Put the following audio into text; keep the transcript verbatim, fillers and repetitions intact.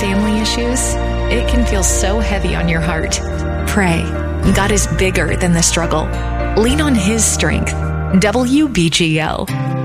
family issues? It can feel so heavy on your heart. Pray. God is bigger than the struggle. Lean on His strength. W B G L.